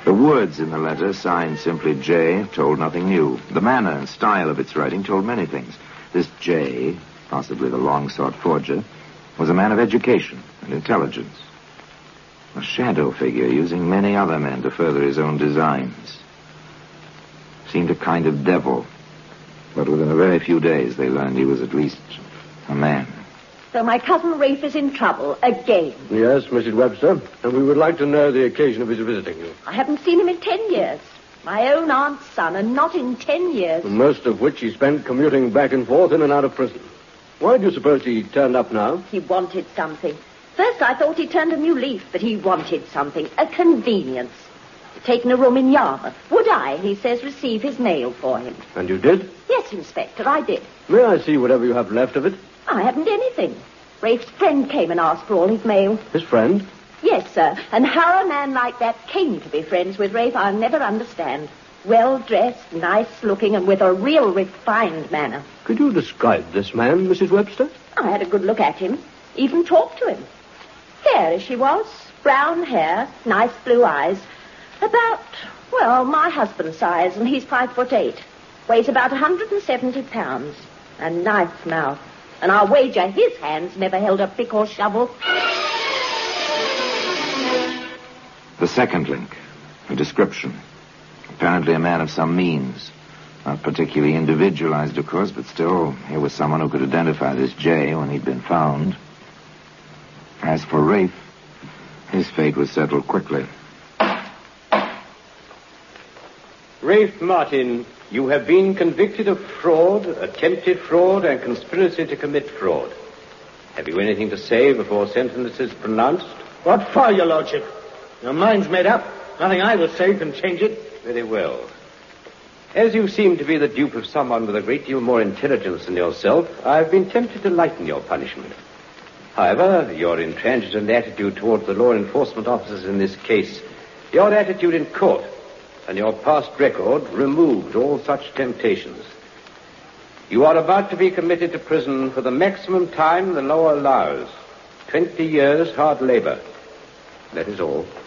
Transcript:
The words in the letter, signed simply J, told nothing new. The manner and style of its writing told many things. This J, possibly the long-sought forger, was a man of education and intelligence. A shadow figure using many other men to further his own designs. Seemed a kind of devil. But within a very few days, they learned he was at least a man. So my cousin Rafe is in trouble again. Yes, Mrs. Webster, and we would like to know the occasion of his visiting you. I haven't seen him in 10 years. My own aunt's son, and not in 10 years. Most of which he spent commuting back and forth in and out of prison. Why do you suppose he turned up now? He wanted something. First I thought he turned a new leaf, but he wanted something. A convenience. Taken a room in Yarmouth. Would I, he says, receive his mail for him? And you did? Yes, Inspector, I did. May I see whatever you have left of it? I haven't anything. Rafe's friend came and asked for all his mail. His friend? Yes, sir. And how a man like that came to be friends with Rafe, I'll never understand. Well-dressed, nice-looking, and with a real refined manner. Could you describe this man, Mrs. Webster? I had a good look at him. Even talked to him. Fair as she was. Brown hair, nice blue eyes. About, well, my husband's size, and he's 5'8". Weighs about 170 pounds. A nice mouth. And I'll wager his hands never held a pick or shovel. The second link. A description. Apparently a man of some means. Not particularly individualized, of course, but still, here was someone who could identify this J when he'd been found. As for Rafe, his fate was settled quickly. Rafe Martin, you have been convicted of fraud, attempted fraud, and conspiracy to commit fraud. Have you anything to say before sentence is pronounced? What for, your lordship? Your mind's made up. Nothing I will say can change it. Very well. As you seem to be the dupe of someone with a great deal more intelligence than yourself, I've been tempted to lighten your punishment. However, your intransigent attitude towards the law enforcement officers in this case, your attitude in court, and your past record removed all such temptations. You are about to be committed to prison for the maximum time the law allows. 20 years hard labor. That is all.